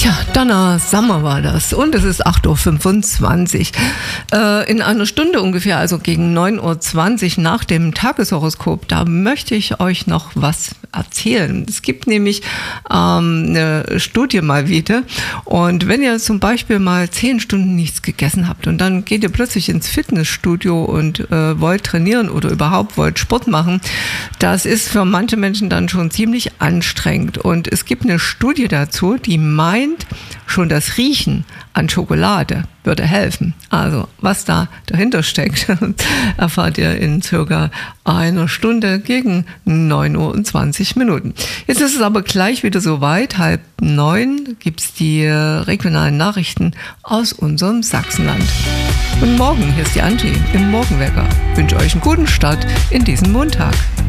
Tja, Donna Sommer war das und es ist 8.25 Uhr. In einer Stunde ungefähr, also gegen 9.20 Uhr nach dem Tageshoroskop, da möchte ich euch noch was erzählen. Es gibt nämlich eine Studie mal wieder, und wenn ihr zum Beispiel mal 10 Stunden nichts gegessen habt und dann geht ihr plötzlich ins Fitnessstudio und wollt trainieren oder überhaupt wollt Sport machen, das ist für manche Menschen dann schon ziemlich anstrengend. Und es gibt eine Studie dazu, die meint, schon das Riechen an Schokolade würde helfen. Also, was da dahinter steckt, erfahrt ihr in circa einer Stunde gegen 9.20 Uhr. Jetzt ist es aber gleich wieder soweit. 8:30 gibt es die regionalen Nachrichten aus unserem Sachsenland. Und morgen, hier ist die Angie im Morgenwecker. Ich wünsche euch einen guten Start in diesen Montag.